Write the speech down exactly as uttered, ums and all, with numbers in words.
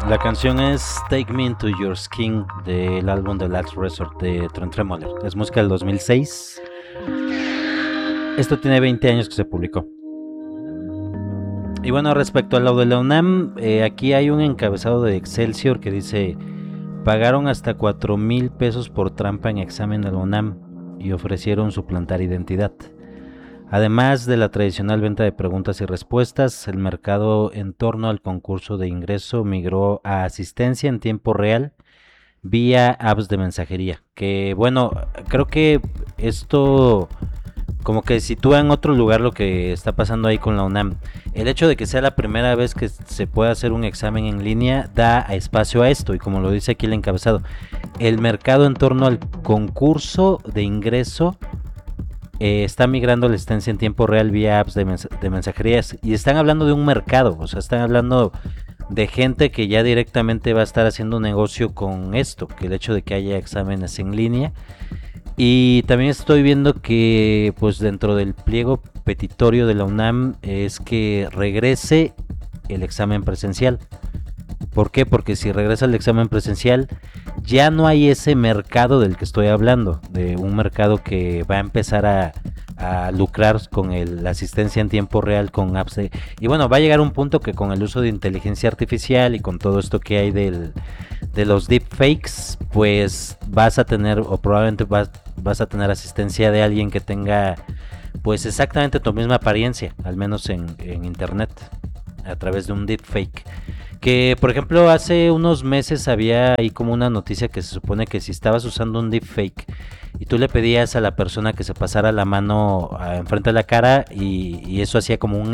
La canción es Take Me Into Your Skin del álbum The Last Resort de Trent Reznor. Es música del dos mil seis. Esto tiene veinte años que se publicó. Y bueno, respecto al lado de la UNAM, eh, aquí hay un encabezado de Excelsior que dice: pagaron hasta cuatro mil pesos por trampa en examen de la UNAM y ofrecieron suplantar identidad. Además de la tradicional venta de preguntas y respuestas, el mercado en torno al concurso de ingreso migró a asistencia en tiempo real vía apps de mensajería. Que bueno, creo que esto como que sitúa en otro lugar lo que está pasando ahí con la UNAM. El hecho de que sea la primera vez que se pueda hacer un examen en línea da espacio a esto, y como lo dice aquí el encabezado, el mercado en torno al concurso de ingreso eh, está migrando la asistencia en tiempo real vía apps de, mens de mensajerías, y están hablando de un mercado, o sea, están hablando de gente que ya directamente va a estar haciendo negocio con esto, que el hecho de que haya exámenes en línea. Y también estoy viendo que pues dentro del pliego petitorio de la UNAM es que regrese el examen presencial. ¿Por qué? Porque si regresa el examen presencial ya no hay ese mercado del que estoy hablando, de un mercado que va a empezar a, a lucrar con el, la asistencia en tiempo real con apps de, y bueno, va a llegar un punto que con el uso de inteligencia artificial y con todo esto que hay del, de los deepfakes, pues vas a tener, o probablemente vas, vas a tener asistencia de alguien que tenga pues exactamente tu misma apariencia, al menos en, en internet, a través de un deepfake. Que por ejemplo hace unos meses había ahí como una noticia que se supone que si estabas usando un deepfake y tú le pedías a la persona que se pasara la mano enfrente de la cara y, y eso hacía como un